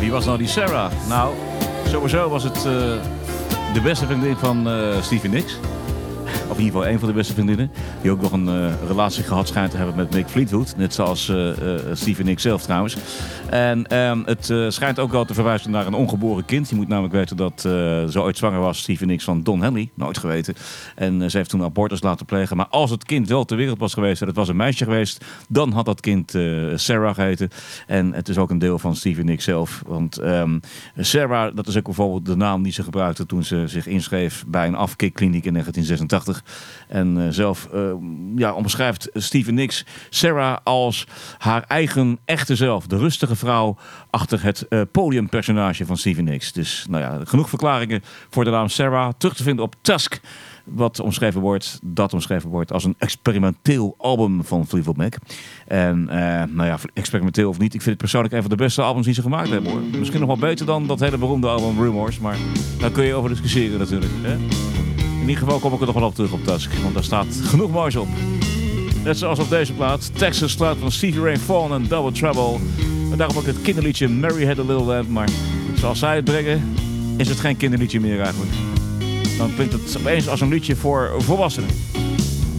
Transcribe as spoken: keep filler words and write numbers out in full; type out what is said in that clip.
Wie was nou die Sarah? Nou, sowieso was het uh, de beste vriendin van uh, Stevie Nicks. Of in ieder geval een van de beste vriendinnen. Die ook nog een uh, relatie gehad schijnt te hebben met Mick Fleetwood. Net zoals uh, uh, Stevie Nicks zelf trouwens. En um, het uh, schijnt ook wel te verwijzen naar een ongeboren kind. Je moet namelijk weten dat uh, ze ooit zwanger was, Stevie Nicks, van Don Henley. Nooit geweten. En uh, ze heeft toen abortus laten plegen. Maar als het kind wel ter wereld was geweest en het was een meisje geweest, dan had dat kind uh, Sarah geheten. En het is ook een deel van Stevie Nicks zelf. Want um, Sarah, dat is ook bijvoorbeeld de naam die ze gebruikte toen ze zich inschreef bij een afkikkliniek in negentien zesentachtig. En uh, zelf uh, ja, omschrijft Stevie Nicks Sarah als haar eigen echte zelf. De rustige vrouw achter het uh, podiumpersonage van Stevie Nicks. Dus nou ja, genoeg verklaringen voor de naam Sarah. Terug te vinden op Tusk. Wat omschreven wordt, dat omschreven wordt als een experimenteel album van Fleetwood Mac. En uh, nou ja, experimenteel of niet, ik vind het persoonlijk een van de beste albums die ze gemaakt hebben, hoor. Misschien nog wel beter dan dat hele beroemde album Rumors, maar daar kun je over discussiëren natuurlijk. Hè? In ieder geval kom ik er nog wel op terug op Tusk, want daar staat genoeg moois op. Net zoals op deze plaat, Texas sluit van Stevie Ray Vaughan en Double Trouble. En daarom ook het kinderliedje Mary Had a Little Lamb, maar zoals zij het brengen, is het geen kinderliedje meer eigenlijk. Dan klinkt het opeens als een liedje voor volwassenen.